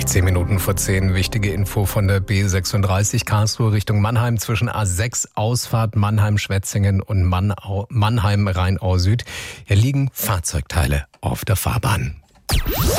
16 Minuten vor 10, wichtige Info von der B36 Karlsruhe Richtung Mannheim zwischen A6 Ausfahrt Mannheim-Schwetzingen und Mannheim-Rheinau Süd. Hier liegen Fahrzeugteile auf der Fahrbahn.